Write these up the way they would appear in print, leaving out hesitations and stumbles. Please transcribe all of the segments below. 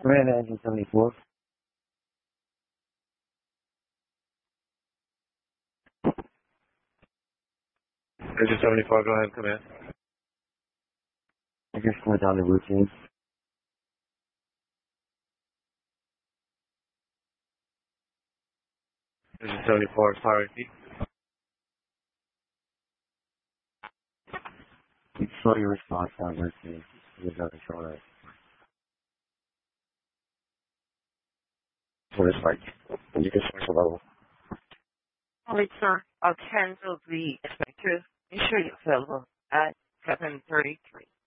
Command Engine 74. Engine 74, go ahead, command. I just went down the routine. Engine 74, fire repeat. You slow your response down routine. Use no control right. What it's like. You can switch the level. Alright, sir. I'll cancel the effective. Ensure you're available at 7:33.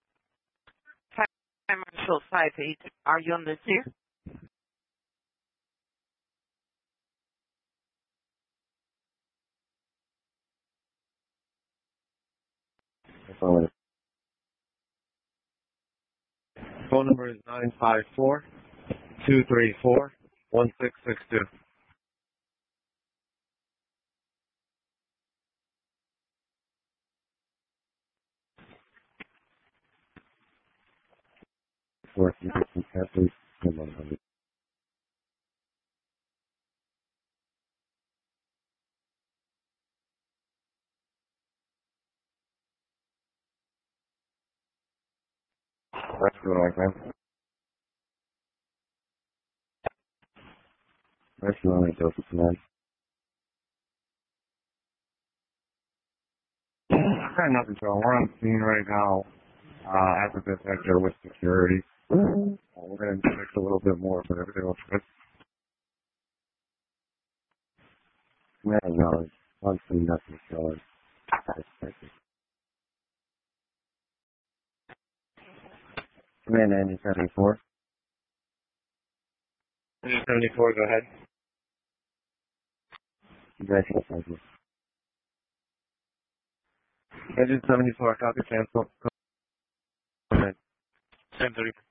Time Marshal 58. Are you on the tier? Phone Number is 954-234-1662. for you can see carefully. Come on, honey. That's good, my friend. That's the only dope for tonight. I got nothing to We're on the scene right now. As a detector with security. We're going to fix a little bit more, but everything else good. Man, no, it's honestly nothing showing. Command Engine 74. Engine 74, go ahead. You guys can thank you. Engine 74, copy, cancel. Go ahead. Same 30.